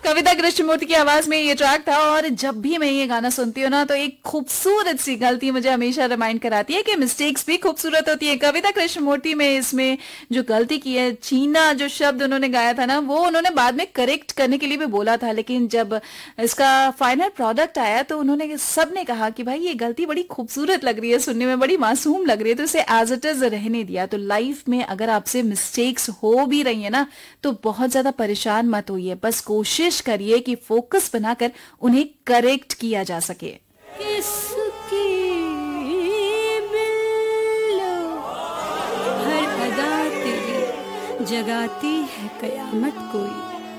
कविता कृष्णमूर्ति की आवाज में ये ट्रैक था। और जब भी मैं ये गाना सुनती हूँ ना तो एक खूबसूरत सी गलती मुझे हमेशा रिमाइंड कराती है कि मिस्टेक्स भी खूबसूरत होती है। कविता कृष्णमूर्ति में इसमें जो गलती की है, चीना जो शब्द उन्होंने गाया था ना, वो उन्होंने बाद में करेक्ट करने के लिए भी बोला था, लेकिन जब इसका फाइनल प्रोडक्ट आया तो उन्होंने सबने कहा कि भाई ये गलती बड़ी खूबसूरत लग रही है, सुनने में बड़ी मासूम लग रही है, तो इसे एज इट इज रहने दिया। तो लाइफ में अगर आपसे मिस्टेक्स हो भी रही है ना तो बहुत ज्यादा परेशान मत होइए, बस कोशिश करिए कि फोकस बनाकर उन्हें करेक्ट किया जा सके। इसकी बिल्लो हर अदा तेरी जगाती है कयामत कोई।